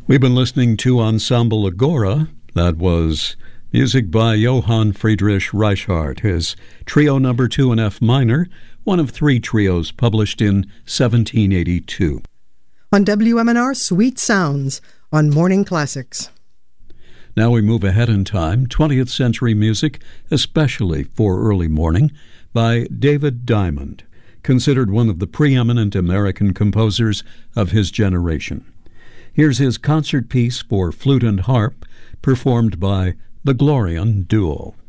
We've been listening to Ensemble Agora. That was music by Johann Friedrich Reichhardt, his Trio No. 2 in F minor, one of 3 trios published in 1782. On WMNR, Sweet Sounds on Morning Classics. Now we move ahead in time, 20th century music, especially for early morning, by David Diamond, considered one of the preeminent American composers of his generation. Here's his concert piece for flute and harp, performed by the Glorian Duo.